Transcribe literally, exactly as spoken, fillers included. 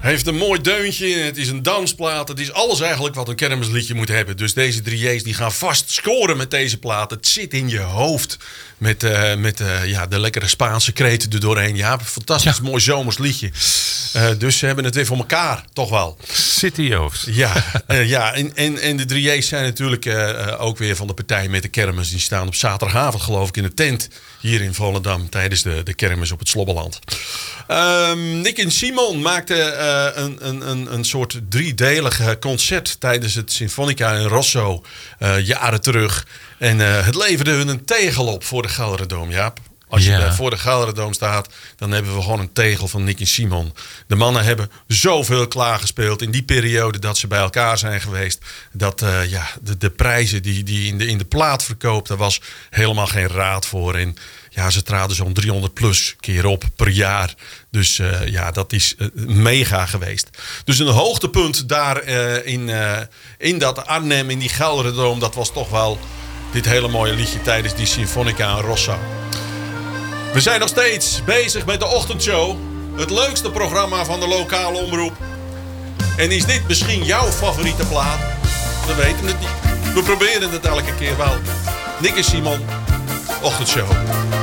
Heeft een mooi deuntje, het is een dansplaat. Het is alles eigenlijk wat een kermisliedje moet hebben. Dus deze drie J's die gaan vast scoren met deze plaat. Het zit in je hoofd met, uh, met uh, ja, de lekkere Spaanse kreten er doorheen. Ja, fantastisch ja. mooi zomers liedje. Uh, dus ze hebben het weer voor elkaar, toch wel. City O's. Ja, uh, ja en, en, en de drie J's zijn natuurlijk uh, ook weer van de partij met de kermis. Die staan op zaterdagavond geloof ik in de tent hier in Volendam tijdens de, de kermis op het Slobbeland. Um, Nick en Simon maakten uh, een, een, een, een soort driedelig concert tijdens het Sinfonica in Rosso uh, jaren terug. En uh, het leverde hun een tegel op voor de Gelderdoom, Jaap. Als je ja. voor de Gelderdoom staat, dan hebben we gewoon een tegel van Nick en Simon. De mannen hebben zoveel klaargespeeld in die periode dat ze bij elkaar zijn geweest. Dat uh, ja, de, de prijzen die, die in de, in de plaat verkoopt, daar was helemaal geen raad voor. En ja, ze traden zo'n driehonderd plus keer op per jaar. Dus uh, ja, dat is uh, mega geweest. Dus een hoogtepunt daar uh, in, uh, in dat Arnhem, in die Gelderdoom, dat was toch wel dit hele mooie liedje tijdens die Sinfonica in Rosso. We zijn nog steeds bezig met de ochtendshow. Het leukste programma van de lokale omroep. En is dit misschien jouw favoriete plaat? We weten het niet. We proberen het elke keer wel. Nick en Simon, ochtendshow.